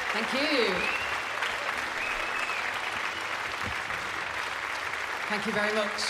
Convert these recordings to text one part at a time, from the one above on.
Thank you. Thank you very much.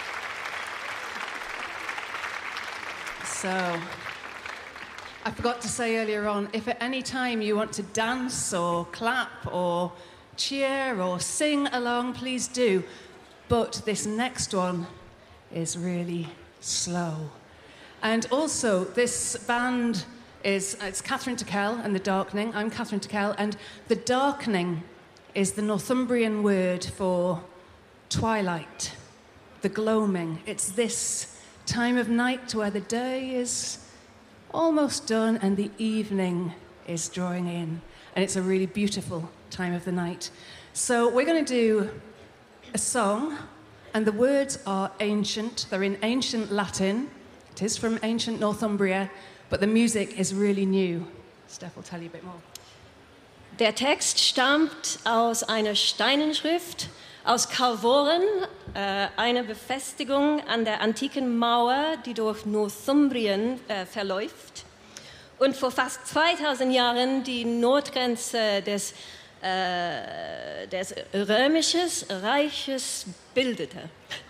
So, I forgot to say earlier on, if at any time you want to dance or clap or cheer or sing along, please do. But this next one is really slow. And also, this band it's Catherine Tickell and The Darkening. I'm Catherine Tickell, and The Darkening is the Northumbrian word for twilight, the gloaming. It's this time of night where the day is almost done and the evening is drawing in. And it's a really beautiful time of the night. So we're going to do a song, and the words are ancient. They're in ancient Latin. It is from ancient Northumbria, but the music is really new. Steph will tell you a bit more. Der Text stammt aus einer Steinenschrift aus Calvoren, eine Befestigung an der antiken Mauer, die durch Northumbrien verläuft und vor fast 2000 Jahren die Nordgrenze des Römischen Reiches bildete.